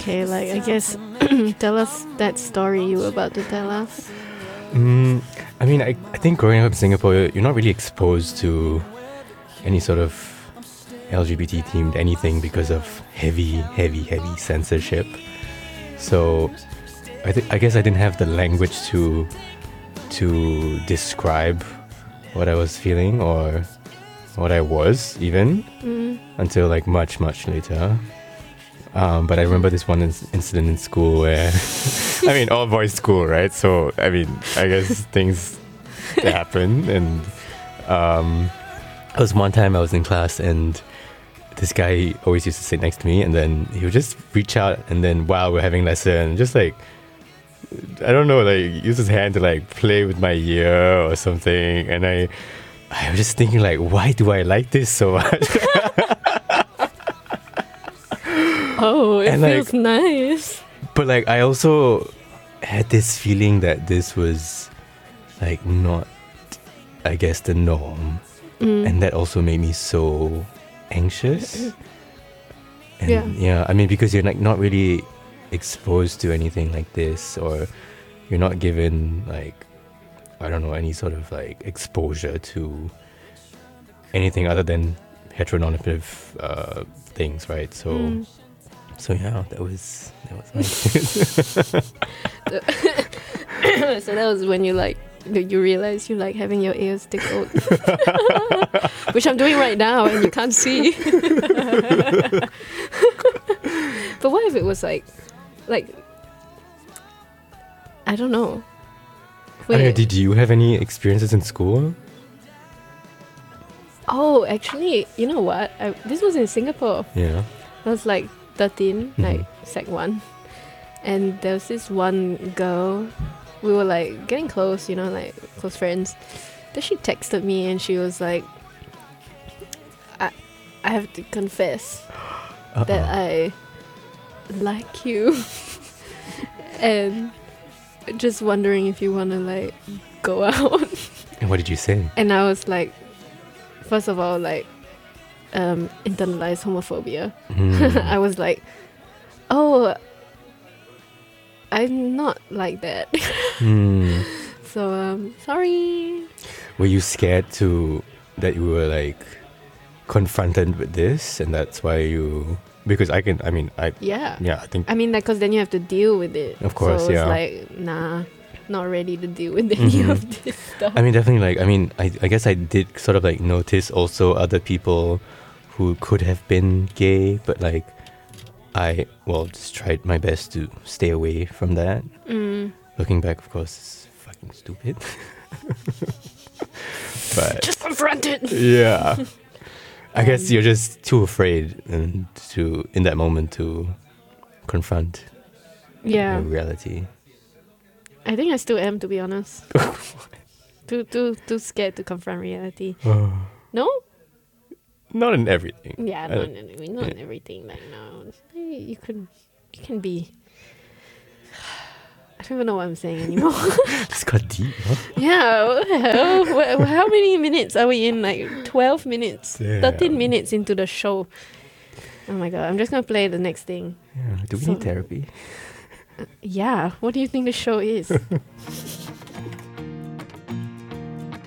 Okay, like I guess tell us that story you were about to tell us. I mean, I think growing up in Singapore, you're not really exposed to any sort of LGBT themed anything because of heavy censorship. So I guess I didn't have the language to describe what I was feeling or what I was even until like much later. But I remember this one incident in school where I mean, all boys school, right? So I mean, I guess things happen. And there was one time I was in class and this guy always used to sit next to me, and then he would just reach out, and then while we're having lesson, just like, I don't know, like use his hand to like play with my ear or something. And I was just thinking like, why do I like this so much? Oh, it And, feels nice. But like I also had this feeling that this was like not, I guess, the norm. And that also made me so anxious. And yeah, I mean, because you're like not really exposed to anything like this, or you're not given like, I don't know, any sort of like exposure to anything other than heteronormative things, right? So so yeah, that was my So that was when you realized you like having your ears tickled. Which I'm doing right now and you can't see. But what if it was like I don't know. Did you have any experiences in school? Oh, actually, you know what? This was in Singapore. Yeah. I was like 13, like sec 1. And there was this one girl. We were like getting close, you know, like close friends. Then she texted me and she was like, I have to confess that I like you. And just wondering if you want to like go out. And what did you say? And I was like, first of all, like internalized homophobia. I was like, oh, I'm not like that. So sorry. Were you scared that you were like confronted with this, and that's why you? Because I think. I mean, like, cause then you have to deal with it. Of course, so yeah. it's like, nah, not ready to deal with any of this stuff. I mean, definitely. Like, I mean, I guess I did sort of like notice also other people who could have been gay, but like I just tried my best to stay away from that. Looking back, of course, it's fucking stupid. But Just confront it. yeah, I guess you're just too afraid in that moment to confront Yeah, the reality. I think I still am, to be honest. Too scared to confront reality. No? Not in everything. Yeah, not in everything. Like, no, you can be. I don't even know what I'm saying anymore. This got deep, huh? Yeah, what the hell? How many minutes are we in? Like 12 minutes, Damn. 13 minutes into the show. Oh my god, I'm just gonna play the next thing. Yeah. Do we need therapy? Yeah, what do you think the show is?